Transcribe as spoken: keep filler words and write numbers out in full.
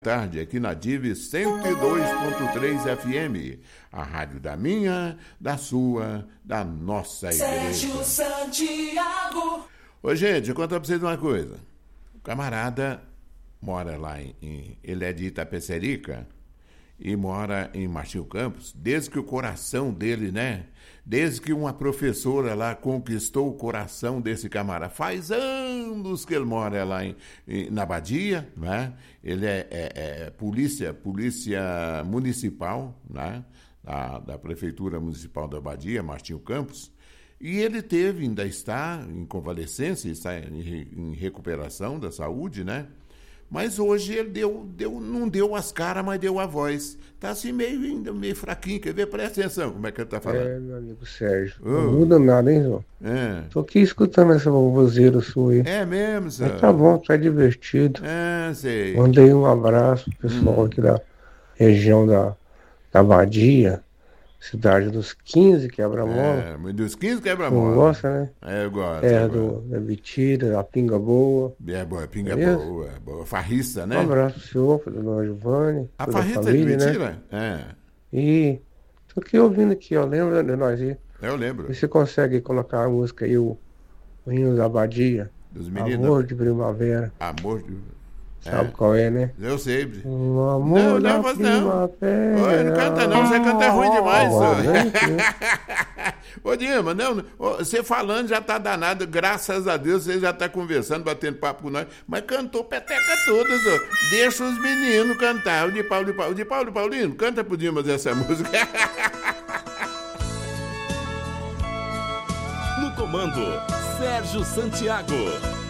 Tarde aqui na Dive cento e dois ponto três F M, a rádio da minha, da sua, da nossa igreja. Sérgio Santiago. Ô gente, eu conto pra vocês uma coisa. O camarada mora lá em, em ele é de Itapecerica e mora em Martinho Campos, desde que o coração dele, né? Desde que uma professora lá conquistou o coração desse camarada. Faz anos que ele mora lá em, em, na Badia, né? Ele é, é, é polícia, polícia municipal, né? Da, da Prefeitura Municipal da Badia, Martinho Campos. E ele teve, ainda está em convalescência, está em, em recuperação da saúde, né? Mas hoje ele deu, deu, não deu as caras, mas deu a voz. Tá assim meio, ainda meio fraquinho, quer ver? Presta atenção como é que ele tá falando. É, meu amigo Sérgio, Oh. não muda nada, hein, João? É. Tô aqui escutando essa vozeira sua aí. É mesmo, senhor? Mas tá bom, tá divertido. É, sei. Mandei um abraço pro pessoal Hum. aqui da região da, da Badia, cidade dos quinze quebra-mola. É, mas dos quinze Tu quebra-mola. gosta, né? É, eu gosto. É, eu do, gosto. da Bitira, da Pinga Boa. É boa, pinga Beleza? boa, boa. Farrista, né? Um abraço pro senhor, pra dona Giovanni, A toda a farrista família, de né? mentira? É, E tô aqui ouvindo aqui, ó, lembra de nós aí? eu lembro. E você consegue colocar a música aí, o, o hino da Badia? Dos meninos. Amor de Primavera. Amor de... Sabe É. qual é, né? Eu sei. O amor Não, da não, mas não. primavera. Oi, não canta não, você canta ruim demais. Ó, Ô, né? Ô Dima, não, ô, você falando já tá danado, graças a Deus você já tá conversando, batendo papo com nós, mas cantou peteca toda, só. Deixa os meninos cantar. O de Paulo de Paulo, de Paulo de Paulino, canta pro Dimas essa música. No comando, Sérgio Santiago.